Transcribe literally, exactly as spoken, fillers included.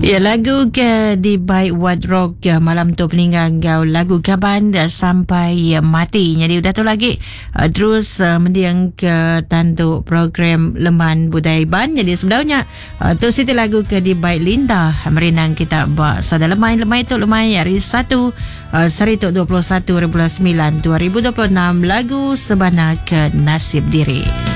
Ya, lagu ke di Baik Wat Rock ya, malam tu peninggal kau lagu kaban sampai ya, mati. Jadi udah tu lagi uh, terus uh, mendiang ke tantuk program Leman Budaya Iban. Jadi sebenarnya uh, tu siti lagu ke di Baik Linda merinang kita bak sada lemai lemai tu lemai hari satu uh, Serituk dua puluh satu sembilan dua ribu dua puluh enam lagu Sebana ke Nasib Diri.